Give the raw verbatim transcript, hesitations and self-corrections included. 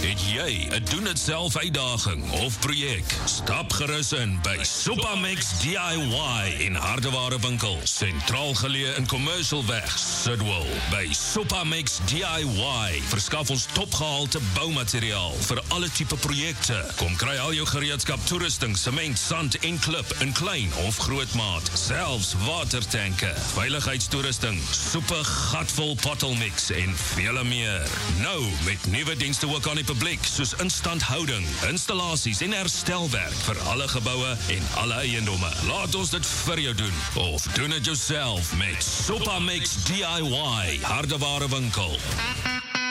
Het jy 'n doen-dit-self uitdaging of projek? Stap gerus in by Supamix D I Y in Hardeware winkel, sentraal geleë in Commercialweg, Sidwell. By Supamix D I Y verskaf ons topgehalte boumateriaal vir alle tipe projekte. Kom kry al jou gereedskap, toerusting, sement, sand en klip in klein of groot maat, selfs watertanke, veiligheidstoerusting, soepe gatvol pottelmix en vele meer. Nou met nuwe dienste ook aan die publiek, soos instandhouding, installasies en herstelwerk vir alle geboue en alle eiendomme. Laat ons dit vir jou doen, of doen het jouself met Supamix D I Y, Hardeware winkel.